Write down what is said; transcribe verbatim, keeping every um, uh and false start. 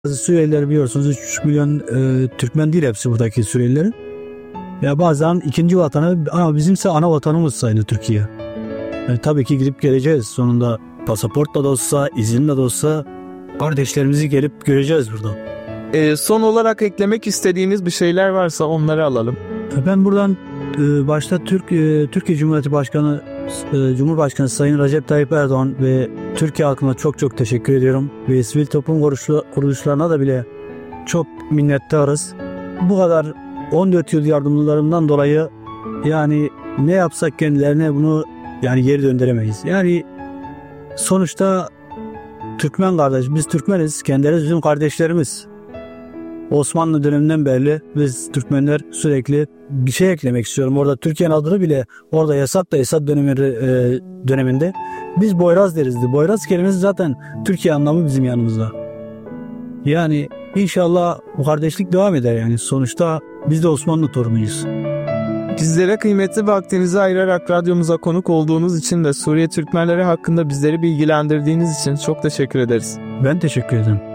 Suriyeliler biliyorsunuz üç buçuk milyon e, Türkmen değil hepsi buradaki Suriyelilerin. Ya bazen ikinci vatanı ama bizimse ana vatanımız sayılır Türkiye. Yani tabii ki gidip geleceğiz sonunda, pasaportla da olsa izinle de olsa kardeşlerimizi gelip göreceğiz burada. E, son olarak eklemek istediğiniz bir şeyler varsa onları alalım. Ben buradan e, başta Türk e, Türkiye Cumhuriyeti Başkanı e, Cumhurbaşkanı Sayın Recep Tayyip Erdoğan ve Türkiye halkına çok çok teşekkür ediyorum. Ve sivil toplum kuruluşlarına da bile çok minnettarız. Bu kadar on dört yıl yardımlarından dolayı yani ne yapsak kendilerine bunu yani geri döndüremeyiz. Yani sonuçta Türkmen kardeş, biz Türkmeniz, kendileri bizim kardeşlerimiz. Osmanlı döneminden beri biz Türkmenler sürekli bir şey eklemek istiyorum. Orada Türkiye'nin adını bile orada yasak da Esad dönemi, e, döneminde biz Boyraz derizdi. Boyraz kelimesi zaten Türkiye anlamı bizim yanımızda. Yani inşallah bu kardeşlik devam eder yani. Sonuçta biz de Osmanlı torunuyuz. Bizlere kıymetli vaktinizi ayırarak radyomuza konuk olduğunuz için de Suriye Türkmenleri hakkında bizleri bilgilendirdiğiniz için çok teşekkür ederiz. Ben teşekkür ederim.